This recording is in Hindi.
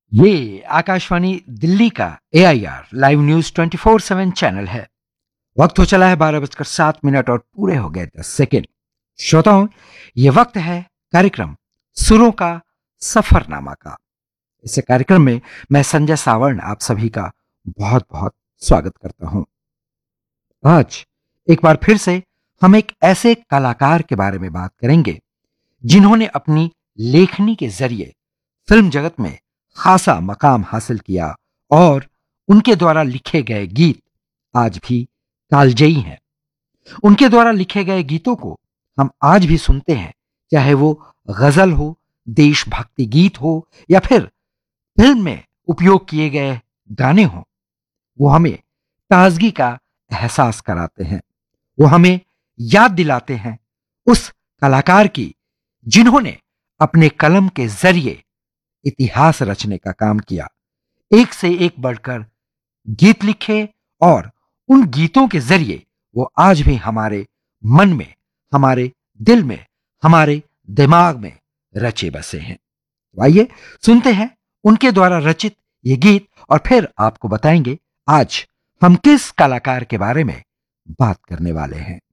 ये आकाशवाणी दिल्ली का AIR लाइव न्यूज 24/7 चैनल है। वक्त हो चला है 12:07 और पूरे हो गए 10 सेकेंड। श्रोताओं, ये वक्त है कार्यक्रम सुरों का सफरनामा का। इस कार्यक्रम में मैं संजय सावर्ण आप सभी का बहुत बहुत स्वागत करता हूं। आज एक बार फिर से हम एक ऐसे कलाकार के बारे में बात करेंगे जिन्होंने अपनी लेखनी के जरिए फिल्म जगत में खासा मकाम हासिल किया और उनके द्वारा लिखे गए गीत आज भी कालजयी हैं। उनके द्वारा लिखे गए गीतों को हम आज भी सुनते हैं, चाहे वो गजल हो, देशभक्ति गीत हो या फिर फिल्म में उपयोग किए गए गाने हों। वो हमें ताजगी का एहसास कराते हैं। वो हमें याद दिलाते हैं उस कलाकार की जिन्होंने अपने कलम के जरिए इतिहास रचने का काम किया। एक से एक बढ़कर गीत लिखे और उन गीतों के जरिए वो आज भी हमारे मन में, हमारे दिल में, हमारे दिमाग में रचे बसे हैं। तो आइए सुनते हैं उनके द्वारा रचित ये गीत और फिर आपको बताएंगे आज हम किस कलाकार के बारे में बात करने वाले हैं।